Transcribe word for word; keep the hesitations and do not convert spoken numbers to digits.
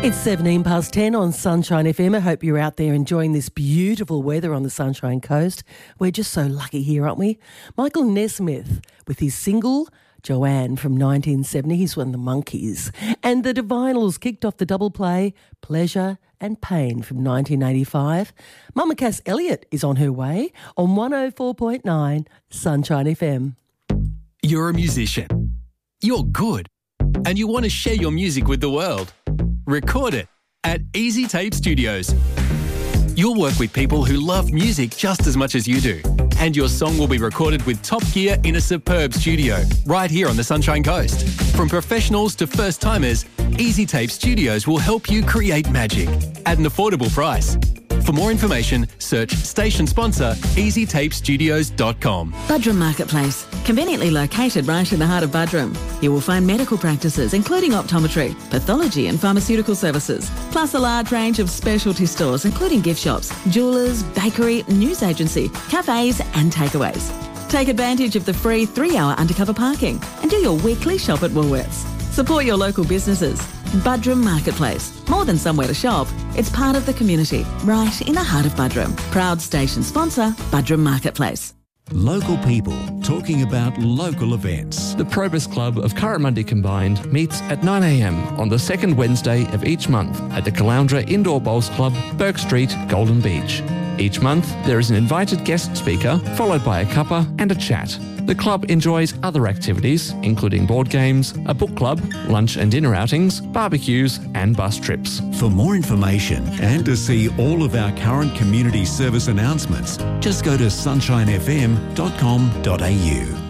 It's seventeen past ten on Sunshine F M. I hope you're out there enjoying this beautiful weather on the Sunshine Coast. We're just so lucky here, aren't we? Michael Nesmith with his single Joanne from nineteen seventy. He's one of the Monkees. And the Divinals kicked off the double play Pleasure and Pain from nineteen eighty-five. Mama Cass Elliott is on her way on one oh four point nine Sunshine F M. You're a musician. You're good. And you want to share your music with the world. Record it at Easy Tape Studios. You'll work with people who love music just as much as you do. And your song will be recorded with top gear in a superb studio right here on the Sunshine Coast. From professionals to first-timers, Easy Tape Studios will help you create magic at an affordable price. For more information, search station sponsor easy tape studios dot com. Budrum Marketplace, conveniently located right in the heart of Budrum. You will find medical practices including optometry, pathology and pharmaceutical services, plus a large range of specialty stores including gift shops, jewellers, bakery, news agency, cafes and takeaways. Take advantage of the free three-hour undercover parking and do your weekly shop at Woolworths. Support your local businesses. Budrum Marketplace. More than somewhere to shop, it's part of the community, right in the heart of Budrum. Proud station sponsor, Budrum Marketplace. Local people talking about local events. The Probus Club of Currimundi Combined meets at nine a m on the second Wednesday of each month at the Caloundra Indoor Bowls Club, Burke Street, Golden Beach. Each month, there is an invited guest speaker, followed by a cuppa and a chat. The club enjoys other activities, including board games, a book club, lunch and dinner outings, barbecues and bus trips. For more information and to see all of our current community service announcements, just go to sunshine f m dot com dot a u.